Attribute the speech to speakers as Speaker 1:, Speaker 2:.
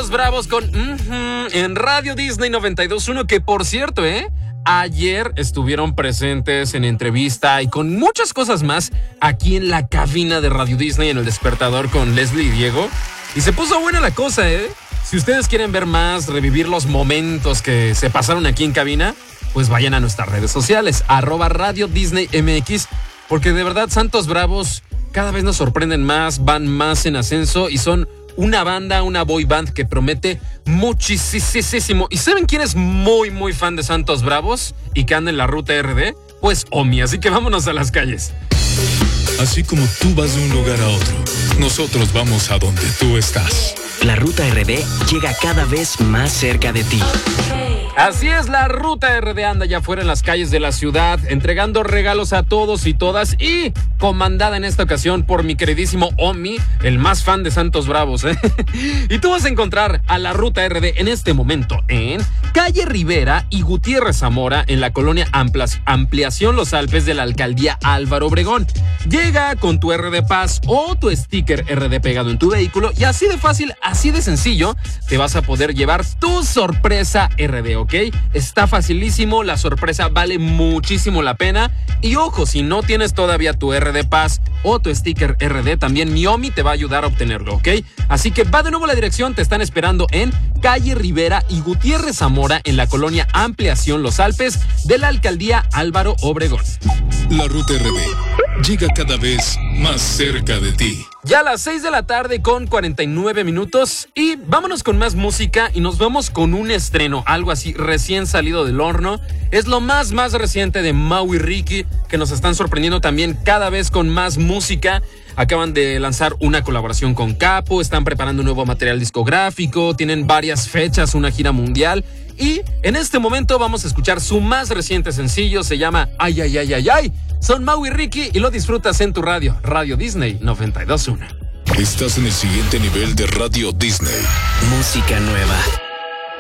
Speaker 1: Santos Bravos con en Radio Disney 92.1, que por cierto, ayer estuvieron presentes en entrevista y con muchas cosas más aquí en la cabina de Radio Disney en El Despertador con Leslie y Diego. Y se puso buena la cosa, Si ustedes quieren ver más, revivir los momentos que se pasaron aquí en cabina, pues vayan a nuestras redes sociales, @Radio Disney MX, porque de verdad Santos Bravos cada vez nos sorprenden más, van más en ascenso y son una banda, una boy band que promete muchísimo. ¿Y saben quién es muy, muy fan de Santos Bravos y que anda en la ruta RD? Pues Omi, así que vámonos a las calles.
Speaker 2: Así como tú vas de un lugar a otro, nosotros vamos a donde tú estás.
Speaker 3: La ruta RD llega cada vez más cerca de ti.
Speaker 1: Así es, la ruta RD anda ya fuera en las calles de la ciudad, entregando regalos a todos y todas y comandada en esta ocasión por mi queridísimo Omi, el más fan de Santos Bravos, Y tú vas a encontrar a la ruta RD en este momento en Calle Rivera y Gutiérrez Zamora, en la colonia Ampliación Los Alpes de la alcaldía Álvaro Obregón. Llega con tu RD Paz o tu sticker RD pegado en tu vehículo y así de fácil, así de sencillo, te vas a poder llevar tu sorpresa RD, ¿ok? Está facilísimo, la sorpresa vale muchísimo la pena. Y ojo, si no tienes todavía tu RD Paz o tu sticker RD, también mi Omi te va a ayudar a obtenerlo, ¿ok? Así que va de nuevo a la dirección, te están esperando en Calle Rivera y Gutiérrez Zamora, en la colonia Ampliación Los Alpes de la alcaldía Álvaro Obregón.
Speaker 2: La ruta RD llega cada vez más cerca de ti.
Speaker 1: Ya a las 6 de la tarde con 49 minutos y vámonos con más música y nos vamos con un estreno, algo así recién salido del horno. Es lo más reciente de Mau y Ricky, que nos están sorprendiendo también cada vez con más música. Acaban de lanzar una colaboración con Capo, están preparando un nuevo material discográfico, tienen varias fechas, una gira mundial. Y en este momento vamos a escuchar su más reciente sencillo, se llama Ay, ay, ay, ay, ay. Son Mau y Ricky y lo disfrutas en tu radio, Radio Disney 92.1.
Speaker 2: Estás en el siguiente nivel de Radio Disney.
Speaker 3: Música nueva.